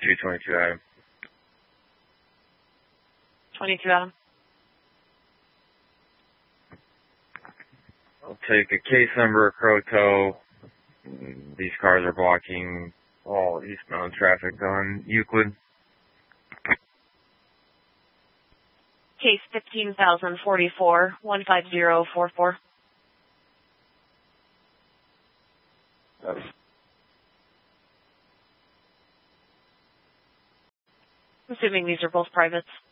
222 Adam. 22 Adam. I'll take a case number of Croto. These cars are blocking all eastbound traffic on Euclid. Case 15,044, 15044. Assuming these are both privates.